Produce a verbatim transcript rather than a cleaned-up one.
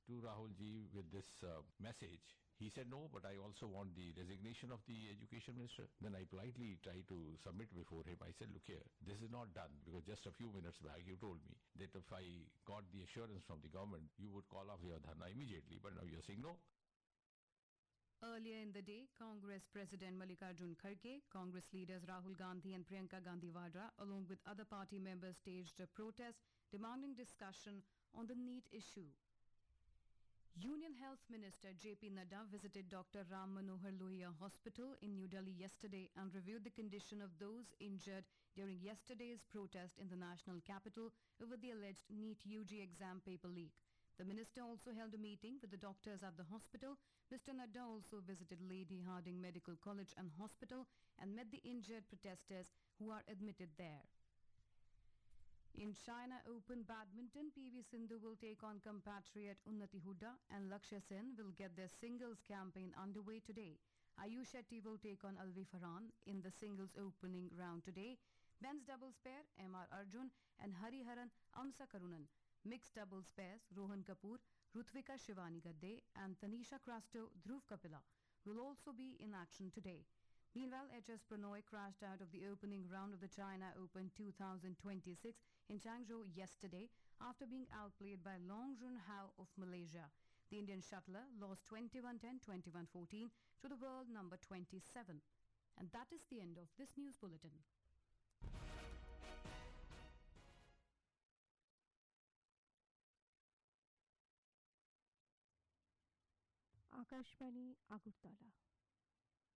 to Rahul ji with this uh, message. He said, no, but I also want the resignation of the education minister. Then I politely tried to submit before him. I said, look here, this is not done because just a few minutes back you told me that if I got the assurance from the government, you would call off your dharna immediately. But now you're saying no. Earlier in the day, Congress President Mallikarjun Kharge, Congress leaders Rahul Gandhi and Priyanka Gandhi Vadra, along with other party members, staged a protest demanding discussion on the NEET issue. Union Health Minister J P Nadda visited Doctor Ram Manohar Lohia Hospital in New Delhi yesterday and reviewed the condition of those injured during yesterday's protest in the national capital over the alleged NEET U G exam paper leak. The minister also held a meeting with the doctors at the hospital. Mister Nadda also visited Lady Harding Medical College and Hospital and met the injured protesters who are admitted there. In China Open Badminton, P V Sindhu will take on compatriot Unnati Hooda and Lakshya Sen will get their singles campaign underway today. Ayush Shetty will take on Alvi Farhan in the singles opening round today. Men's doubles pair M R Arjun and Hariharan Amsa Karunan. Mixed doubles pairs Rohan Kapoor, Rutvika Shivani Gadde and Tanisha Crasto Dhruv Kapila will also be in action today. Meanwhile, H S Pranoy crashed out of the opening round of the China Open two thousand twenty-six in Changzhou yesterday after being outplayed by Long Jun Hao of Malaysia. The Indian shuttler lost twenty-one ten, twenty-one fourteen to the world number twenty-seven. And that is the end of this news bulletin. Akashvani Agartala.